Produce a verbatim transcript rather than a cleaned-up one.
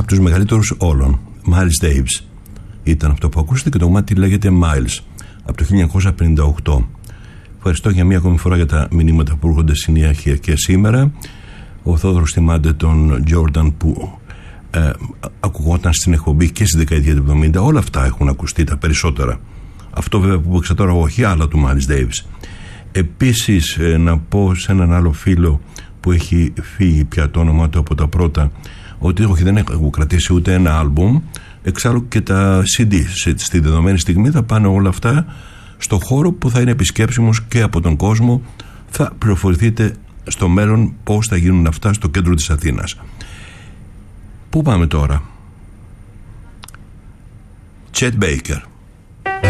από τους μεγαλύτερους όλων. Miles Davis ήταν αυτό που ακούσατε και το κομμάτι λέγεται Miles από το χίλια εννιακόσια πενήντα οκτώ. Ευχαριστώ για μία ακόμη φορά για τα μηνύματα που έρχονται συνέχεια και σήμερα. Ο Θόδωρος θυμάται τον Jordan που ε, ακουγόταν στην εκπομπή και στη δεκαετία του εβδομήντα. Όλα αυτά έχουν ακουστεί, τα περισσότερα. Αυτό βέβαια που έξα τώρα όχι, άλλα του Miles Davis. Επίσης ε, να πω σε έναν άλλο φίλο που έχει φύγει πια το όνομα του από τα πρώτα, ότι όχι, δεν έχω κρατήσει ούτε ένα άλμπουμ. Εξάλλου και τα σι ντι στη δεδομένη στιγμή θα πάνε όλα αυτά στο χώρο που θα είναι επισκέψιμος και από τον κόσμο. Θα πληροφορηθείτε στο μέλλον πώς θα γίνουν αυτά στο κέντρο της Αθήνας. Πού πάμε τώρα? Chet Baker.